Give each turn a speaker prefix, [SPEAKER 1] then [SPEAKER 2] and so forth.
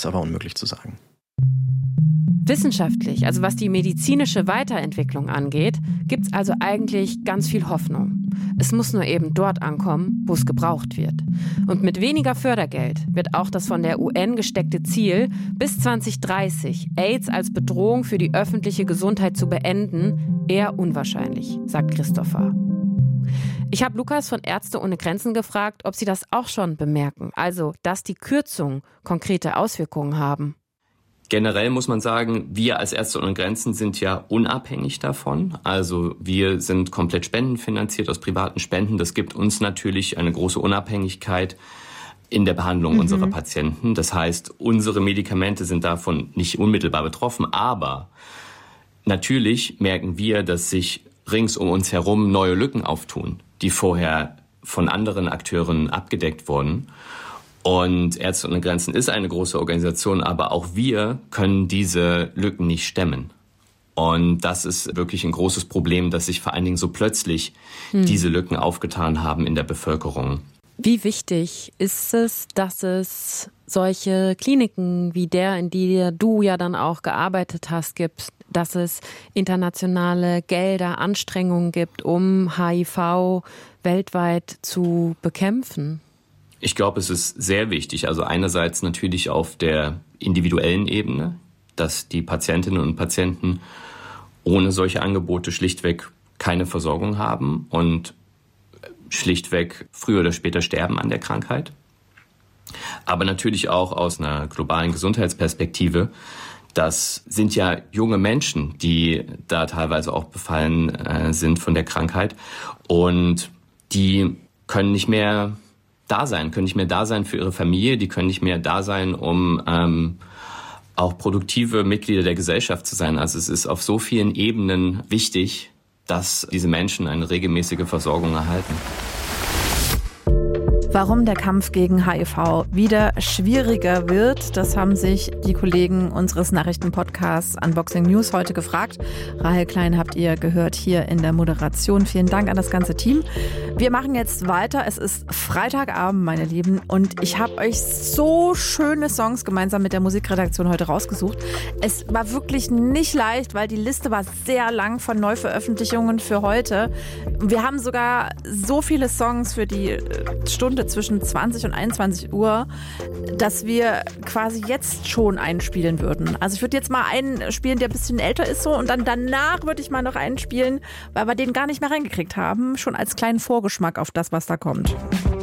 [SPEAKER 1] ist aber unmöglich zu sagen.
[SPEAKER 2] Wissenschaftlich, also was die medizinische Weiterentwicklung angeht, gibt es also eigentlich ganz viel Hoffnung. Es muss nur eben dort ankommen, wo es gebraucht wird. Und mit weniger Fördergeld wird auch das von der UN gesteckte Ziel, bis 2030 AIDS als Bedrohung für die öffentliche Gesundheit zu beenden, eher unwahrscheinlich, sagt Christopher. Ich habe Lukas von Ärzte ohne Grenzen gefragt, ob sie das auch schon bemerken, also dass die Kürzungen konkrete Auswirkungen haben.
[SPEAKER 3] Generell muss man sagen, wir als Ärzte ohne Grenzen sind ja unabhängig davon. Also wir sind komplett spendenfinanziert aus privaten Spenden. Das gibt uns natürlich eine große Unabhängigkeit in der Behandlung unserer Patienten. Das heißt, unsere Medikamente sind davon nicht unmittelbar betroffen. Aber natürlich merken wir, dass sich rings um uns herum neue Lücken auftun, die vorher von anderen Akteuren abgedeckt wurden. Und Ärzte ohne Grenzen ist eine große Organisation, aber auch wir können diese Lücken nicht stemmen. Und das ist wirklich ein großes Problem, dass sich vor allen Dingen so plötzlich diese Lücken aufgetan haben in der Bevölkerung.
[SPEAKER 2] Wie wichtig ist es, dass es solche Kliniken wie der, in die du ja dann auch gearbeitet hast, gibt, dass es internationale Gelder, Anstrengungen gibt, um HIV weltweit zu bekämpfen?
[SPEAKER 3] Ich glaube, es ist sehr wichtig. Also einerseits natürlich auf der individuellen Ebene, dass die Patientinnen und Patienten ohne solche Angebote schlichtweg keine Versorgung haben und schlichtweg früher oder später sterben an der Krankheit. Aber natürlich auch aus einer globalen Gesundheitsperspektive. Das sind ja junge Menschen, die da teilweise auch befallen sind von der Krankheit. Und die können nicht mehr da sein für ihre Familie, die können nicht mehr da sein, um auch produktive Mitglieder der Gesellschaft zu sein. Also es ist auf so vielen Ebenen wichtig, dass diese Menschen eine regelmäßige Versorgung erhalten.
[SPEAKER 4] Warum der Kampf gegen HIV wieder schwieriger wird, das haben sich die Kollegen unseres Nachrichtenpodcasts Unboxing News heute gefragt. Rahel Klein habt ihr gehört hier in der Moderation. Vielen Dank an das ganze Team. Wir machen jetzt weiter. Es ist Freitagabend, meine Lieben, und ich habe euch so schöne Songs gemeinsam mit der Musikredaktion heute rausgesucht. Es war wirklich nicht leicht, weil die Liste war sehr lang von Neuveröffentlichungen für heute. Wir haben sogar so viele Songs für die Stunde zwischen 20 und 21 Uhr, dass wir quasi jetzt schon einspielen würden. Also ich würde jetzt mal einen spielen, der ein bisschen älter ist so, und dann danach würde ich mal noch einen spielen, weil wir den gar nicht mehr reingekriegt haben, schon als kleinen Vorgeschmack auf das, was da kommt.